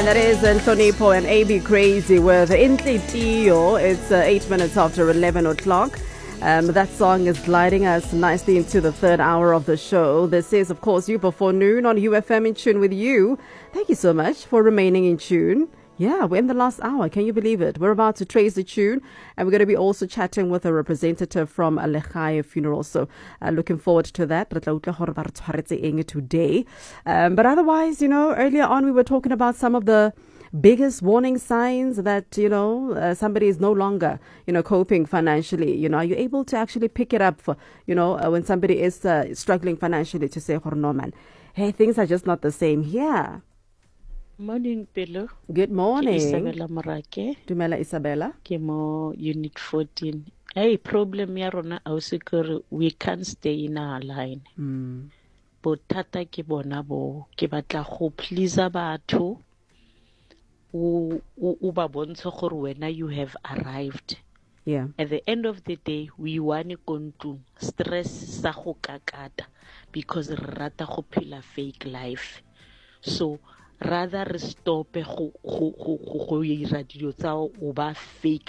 And that is Hlonipho and AB Crazy with Inhlitiyo. It's 8 minutes after 11 o'clock. That song is gliding us nicely into the third hour of the show. This is, of course, You Before Noon on UFM In Tune with you. Thank you so much for remaining in tune. Yeah, we're in the last hour. Can you believe it? We're about to trace the tune, and we're going to be also chatting with a representative from Legae Funeral. So looking forward to that. Today. But otherwise, earlier on we were talking about some of the biggest warning signs that, somebody is no longer, coping financially. Are you able to actually pick it up for, when somebody is struggling financially to say, no man, hey, things are just not the same here. Morning, Pelo. Good morning. Isabella Marake. Dumela Isabella. Ke mo Unit 14. Hey, problem ya rona ausikere we can't stay in our line. Bothata ke bona bo ke batla go please batho o ba bontsha gore wena you have arrived. Yeah. At the end of the day, we want kontu stress sa go kakata because re rata go phela fake life. So rather re stope go ira dilo tsa o ba fake